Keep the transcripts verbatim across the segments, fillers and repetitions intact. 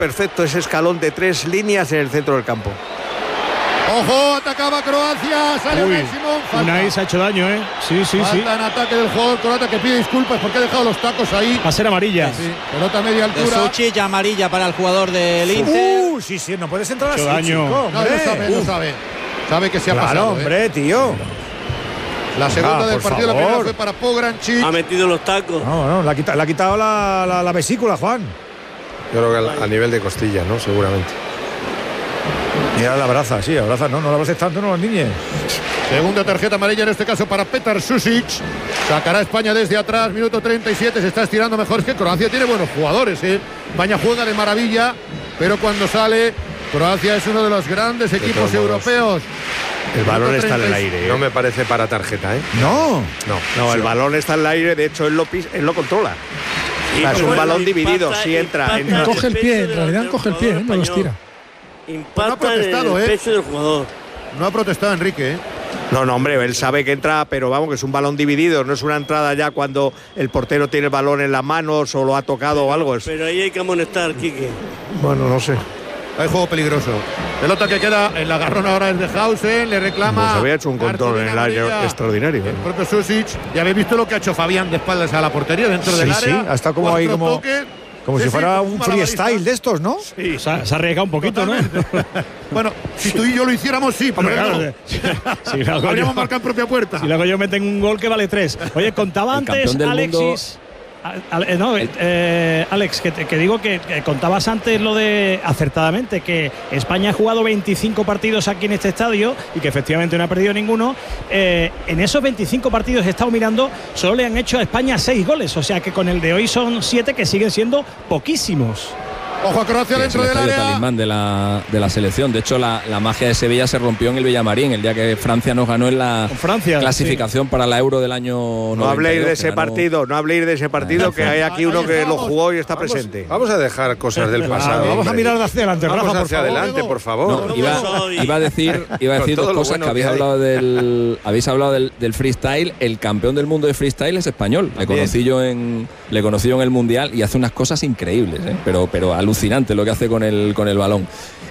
perfecto ese escalón de tres líneas en el centro del campo. ¡Ojo! Atacaba Croacia. Sale Unai Simón. Unai se ha hecho daño, ¿eh? Sí, sí, falta sí. en ataque del jugador croata que pide disculpas porque ha dejado los tacos ahí. Va a ser amarilla. Sí, pelota a media altura. Suchic, amarilla para el jugador del Inter. Uh, sí, sí, no puedes entrar así, daño. chico, No, no sabe, no sabe. Sabe que se ha claro, pasado. hombre, ¿eh? tío. La segunda ah, del partido, la primera favor. fue para Pogrančić. Ha metido los tacos. No, no, le ha quitado, le ha quitado la, la, la vesícula, Juan. Yo creo que a nivel de costilla, ¿no? Seguramente. Mira, la abraza, sí, abraza, no, no la abraces tanto, no, niñes. Segunda tarjeta amarilla en este caso para Petar Sušić. Sacará a España desde atrás, minuto treinta y siete. Se está estirando mejor. Es que Croacia tiene buenos jugadores, ¿eh? España juega de maravilla, pero cuando sale, Croacia es uno de los grandes equipos europeos. El balón está en el treinta y aire. ¿eh? No me parece para tarjeta, ¿eh? No. No, no, el balón está en el aire, de hecho él lo, pis, él lo controla. Y O sea, es un bueno, balón impacta, dividido, si entra. impacta En... Coge el pie, en peso realidad del coge el pie, jugador no lo español. estira. Impacta No ha protestado, en el ¿eh? peso del jugador. No ha protestado Enrique, ¿eh? No, no, hombre, él sabe que entra, pero vamos, que es un balón dividido, no es una entrada ya cuando el portero tiene el balón en las manos o lo ha tocado o algo. Es... Pero ahí hay que amonestar, Quique. Bueno, no sé. Hay juego peligroso. Pelota que queda en la agarrón ahora es de Hausen, le reclama. Pues había hecho un control en el área extraordinario. ¿eh? El propio Sušić. Ya habéis visto lo que ha hecho Fabián de espaldas a la portería dentro Sí, del sí, área. ha estado como Cuatro ahí como- toques. Como Sí, si sí, fuera como un malabarista. freestyle de estos, ¿no? Sí. Se, ha, se ha arriesgado un poquito, ¿no? Bueno, si tú y yo lo hiciéramos, sí, pero Hombre, él claro, no. sí, sí, lo hago Habríamos yo. marcado en propia puerta. Si luego yo meten un gol que vale tres. Oye, contaba El antes campeón del Alexis. Al- al- eh, no, eh, Alex, que, te- que digo que, que contabas antes lo de acertadamente que España ha jugado veinticinco partidos aquí en este estadio y que efectivamente no ha perdido ninguno. Eh, en esos veinticinco partidos he estado mirando, solo le han hecho a España seis goles, o sea que con el de hoy son siete, que siguen siendo poquísimos. Ojo a Croacia Sí, dentro es del el área. talismán de la, de la selección. De hecho, la, la magia de Sevilla se rompió en el Villamarín, el día que Francia nos ganó en la Con Francia, clasificación para la Euro del año No noventa y dos, habléis de que ese ganó- partido, no habléis de ese partido, que hay aquí uno Ahí que lo estamos. jugó y está Vamos, presente. Vamos a dejar cosas del pasado. vamos a hombre. mirar hacia adelante, Vamos Rafa, por hacia favor. adelante, por favor. No, No, iba, soy- iba a decir, iba a Con decir todo dos lo cosas bueno que habéis que hay. hablado del habéis hablado del, del freestyle. El campeón del mundo de freestyle es español. Le conocí yo en le conocí yo en el mundial y hace unas cosas increíbles, ¿eh? pero pero alucinante lo que hace con el con el balón.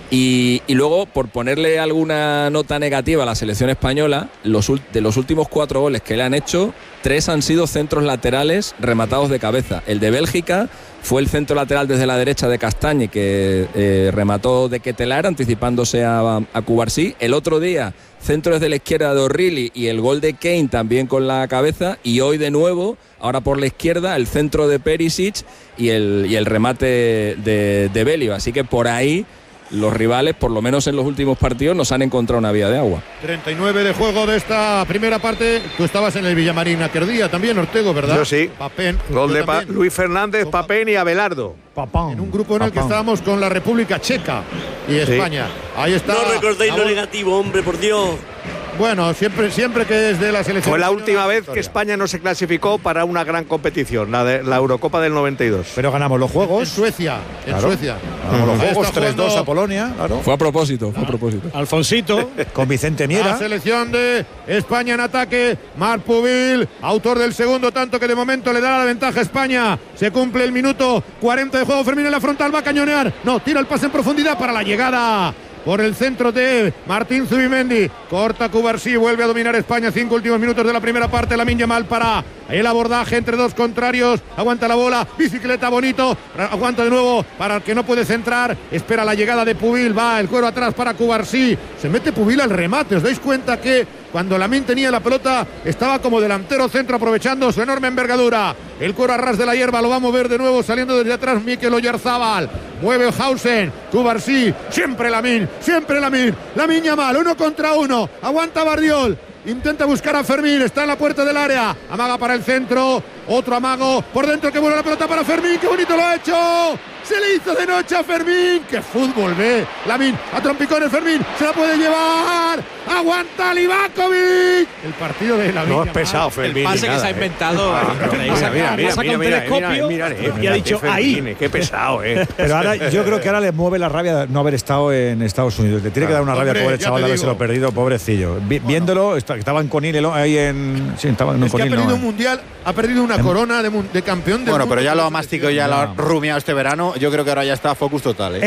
Y, y luego, por ponerle alguna nota negativa a la selección española, los, ul- de los últimos cuatro goles que le han hecho, tres han sido centros laterales rematados de cabeza. El de Bélgica fue el centro lateral desde la derecha de Castañe, que eh, remató de Ketelar, anticipándose a, a Cubarsí. El otro día, centro desde la izquierda de O'Reilly y el gol de Kane también con la cabeza. Y hoy de nuevo, ahora por la izquierda, el centro de Perisic y el, y el remate de, de Belio. Así que por ahí los rivales, por lo menos en los últimos partidos, nos han encontrado una vía de agua. treinta y nueve de juego de esta primera parte. Tú estabas en el Villamarín aquel día también, Ortego, ¿verdad? Yo sí. Papén. Gol Yo de Pa- también. Luis Fernández, Papén y Abelardo. Papán. En un grupo en el que Papán. estábamos con la República Checa y España. Ahí está. No recordéis lo Ahora- negativo, hombre, por Dios. Bueno, siempre, siempre que es de la selección. Fue la española, última vez que victoria. España no se clasificó para una gran competición, la de la Eurocopa del noventa y dos. Pero ganamos los En juegos. Suecia. En Claro. Suecia. Ganamos los Ahí juegos está tres dos jugando a Polonia, claro. Fue a propósito, fue a propósito. Alfonsito. Con Vicente La Miera. selección de España en ataque. Marc Pubil, autor del segundo tanto que de momento le da la ventaja a España. Se cumple el minuto cuarenta de juego. Fermín en la frontal, va a cañonear. No, tira el pase en profundidad para la llegada por el centro de Martín Zubimendi. Corta Cubarsí, vuelve a dominar España. Cinco últimos minutos de la primera parte. Lamine Yamal para el abordaje entre dos contrarios. Aguanta la bola, bicicleta bonito. Aguanta de nuevo para el que no puede centrar. Espera la llegada de Pubil. Va el cuero atrás para Cubarsí. Se mete Pubil al remate. ¿Os dais cuenta que cuando Lamine tenía la pelota estaba como delantero centro, aprovechando su enorme envergadura? El cuero a ras de la hierba, lo va a mover de nuevo saliendo desde atrás Mikel Oyarzábal. Mueve Hausen, Cubarsí, siempre Lamine, siempre Lamine. Lamine Yamal, uno contra uno. Aguanta Bardiol. Intenta buscar a Fermín, está en la puerta del área. Amaga para el centro, otro amago por dentro que vuelve la pelota para Fermín. ¡Qué bonito lo ha hecho! Se le hizo de noche a Fermín. ¡Qué fútbol ve! Lamine a trompicones, Fermín se la puede llevar. ¡Aguanta Livakovic! El partido de Lamine. No es Yamal. pesado, Fermín. El pase ni que nada, se ha eh. inventado. Ah, Ahí mira, saca- mira, mira, saca mira, un mira, telescopio mira, mira, y ha dicho, qué ahí. Fermín, qué pesado, eh. Pero ahora yo creo que ahora le mueve la rabia no haber estado en Estados Unidos. Le tiene que dar una rabia Hombre, pobre ya chaval te de habérselo digo. perdido, pobrecillo. Vi- Viéndolo, está- estaban con él ahí en. Sí, estaban Es que con ha él, perdido no, un mundial, ha perdido una corona de, mun- de campeón del Bueno, mundo pero ya con lo la ha masticado, selección. ya lo ha rumiado este verano. Yo creo que ahora ya está focus total, ¿eh?